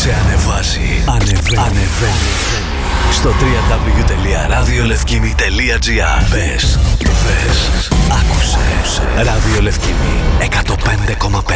Σε ανεβάζει, ανεβαίνει. Στο www.radiolevkimi.gr. Μπες, άκουσε. Ράδιο Λευκήμη 105,5.